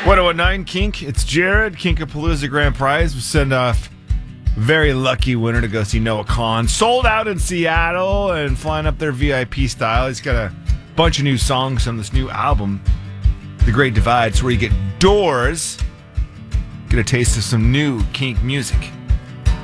1019 Kink. It's Jared. Kinkapalooza Grand Prize. We send off very lucky winner to go see Noah Kahan. Sold out in Seattle and flying up there VIP style. He's got a bunch of new songs on this new album, The Great Divide. It's where you get doors. Get a taste of some new Kink music.